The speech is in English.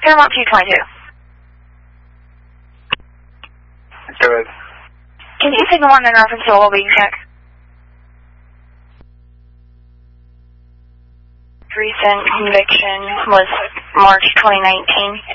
Paramount 222. Go ahead. Can you signal one in reference to a well-being check? Recent conviction was March 2019.